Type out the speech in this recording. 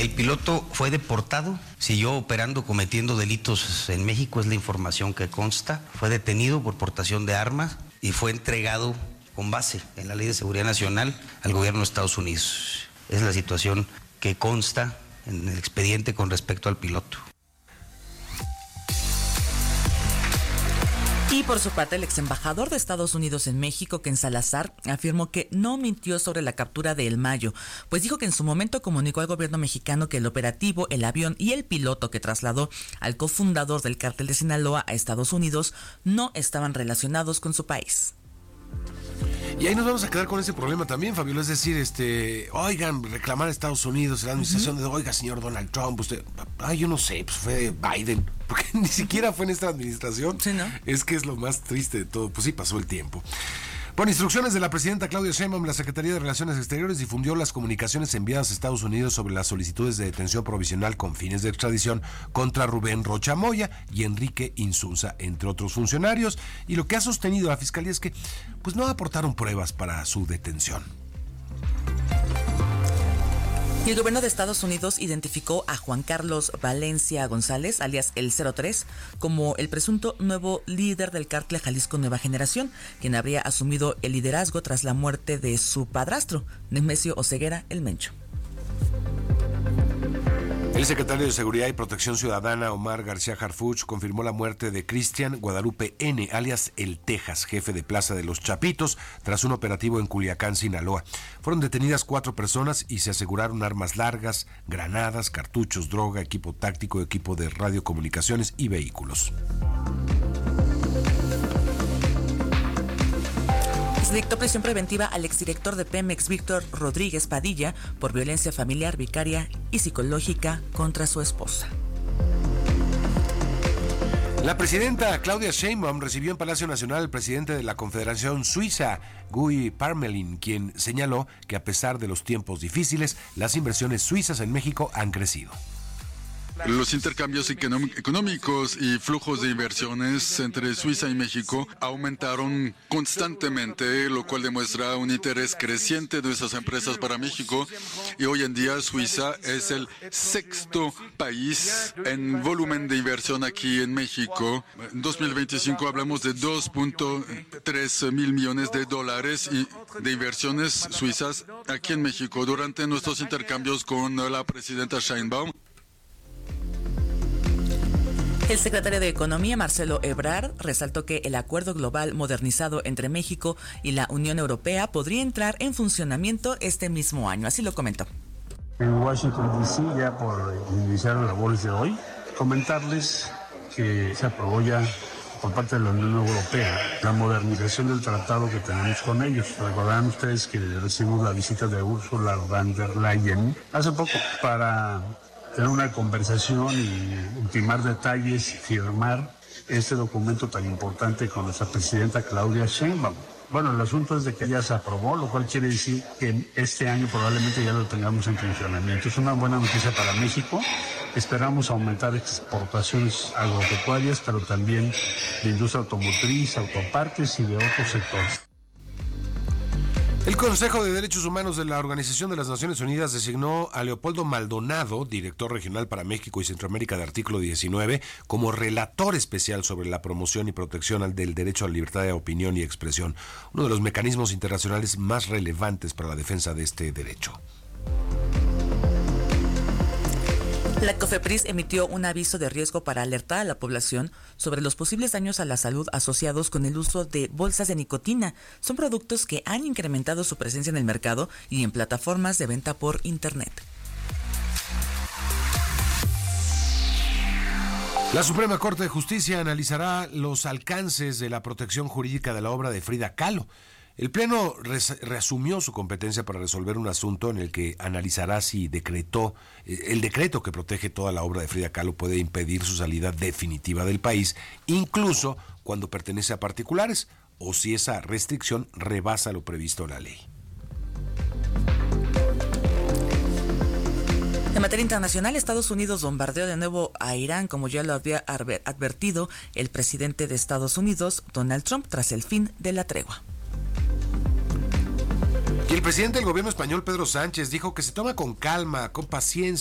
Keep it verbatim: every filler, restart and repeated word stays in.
El piloto fue deportado, siguió operando, cometiendo delitos en México, es la información que consta. Fue detenido por portación de armas y fue entregado con base en la Ley de Seguridad Nacional al gobierno de Estados Unidos. Es la situación que consta en el expediente con respecto al piloto. Y por su parte, el ex embajador de Estados Unidos en México, Ken Salazar, afirmó que no mintió sobre la captura de El Mayo, pues dijo que en su momento comunicó al gobierno mexicano que el operativo, el avión y el piloto que trasladó al cofundador del cártel de Sinaloa a Estados Unidos no estaban relacionados con su país. Y ahí nos vamos a quedar con ese problema también, Fabiola, es decir, este, oigan, reclamar a Estados Unidos, la administración uh-huh. de, oiga, señor Donald Trump, usted, ay, yo no sé, pues fue Biden, porque ni siquiera fue en esta administración. Sí, ¿no? Es que es lo más triste de todo, pues sí, pasó el tiempo. Por instrucciones de la presidenta Claudia Sheinbaum, la Secretaría de Relaciones Exteriores difundió las comunicaciones enviadas a Estados Unidos sobre las solicitudes de detención provisional con fines de extradición contra Rubén Rocha Moya y Enrique Insunza, entre otros funcionarios, y lo que ha sostenido la Fiscalía es que pues no aportaron pruebas para su detención. Y el gobierno de Estados Unidos identificó a Juan Carlos Valencia González, alias el cero tres, como el presunto nuevo líder del cártel Jalisco Nueva Generación, quien habría asumido el liderazgo tras la muerte de su padrastro, Nemesio Oseguera el Mencho. El secretario de Seguridad y Protección Ciudadana, Omar García Harfuch, confirmó la muerte de Cristian Guadalupe N., alias El Texas, jefe de Plaza de los Chapitos, tras un operativo en Culiacán, Sinaloa. Fueron detenidas cuatro personas y se aseguraron armas largas, granadas, cartuchos, droga, equipo táctico, equipo de radiocomunicaciones y vehículos. Se dictó prisión preventiva al exdirector de Pemex, Víctor Rodríguez Padilla, por violencia familiar, vicaria y psicológica contra su esposa. La presidenta Claudia Sheinbaum recibió en Palacio Nacional al presidente de la Confederación Suiza, Guy Parmelin, quien señaló que a pesar de los tiempos difíciles, las inversiones suizas en México han crecido. Los intercambios económicos y flujos de inversiones entre Suiza y México aumentaron constantemente, lo cual demuestra un interés creciente de nuestras empresas para México. Y hoy en día Suiza es el sexto país en volumen de inversión aquí en México. En dos mil veinticinco hablamos de dos punto tres mil millones de dólares de inversiones suizas aquí en México durante nuestros intercambios con la presidenta Sheinbaum. El secretario de Economía, Marcelo Ebrard, resaltó que el acuerdo global modernizado entre México y la Unión Europea podría entrar en funcionamiento este mismo año. Así lo comentó. En Washington, D C, ya por iniciar las labores de hoy, comentarles que se aprobó ya por parte de la Unión Europea la modernización del tratado que tenemos con ellos. Recordarán ustedes que recibimos la visita de Ursula von der Leyen hace poco para tener una conversación y ultimar detalles y firmar este documento tan importante con nuestra presidenta Claudia Sheinbaum. Bueno, el asunto es de que ya se aprobó, lo cual quiere decir que este año probablemente ya lo tengamos en funcionamiento. Es una buena noticia para México. Esperamos aumentar exportaciones agropecuarias, pero también de industria automotriz, autopartes y de otros sectores. El Consejo de Derechos Humanos de la Organización de las Naciones Unidas designó a Leopoldo Maldonado, director regional para México y Centroamérica de Artículo diecinueve, como relator especial sobre la promoción y protección del derecho a la libertad de opinión y expresión, uno de los mecanismos internacionales más relevantes para la defensa de este derecho. La COFEPRIS emitió un aviso de riesgo para alertar a la población sobre los posibles daños a la salud asociados con el uso de bolsas de nicotina. Son productos que han incrementado su presencia en el mercado y en plataformas de venta por Internet. La Suprema Corte de Justicia analizará los alcances de la protección jurídica de la obra de Frida Kahlo. El Pleno res, reasumió su competencia para resolver un asunto en el que analizará si decretó, el decreto que protege toda la obra de Frida Kahlo puede impedir su salida definitiva del país, incluso cuando pertenece a particulares, o si esa restricción rebasa lo previsto en la ley. En materia internacional, Estados Unidos bombardeó de nuevo a Irán, como ya lo había advertido el presidente de Estados Unidos, Donald Trump, tras el fin de la tregua. Y el presidente del gobierno español, Pedro Sánchez, dijo que se toma con calma, con paciencia,